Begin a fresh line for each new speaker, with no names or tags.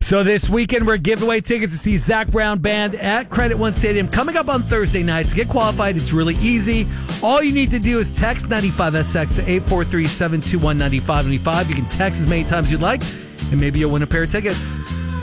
So this weekend, we're giving away tickets to see Zac Brown Band at Credit One Stadium coming up on Thursday night. To get qualified, it's really easy. All you need to do is text 95SX to 843-721-9595. You can text as many times as you'd like, and maybe you'll win a pair of tickets.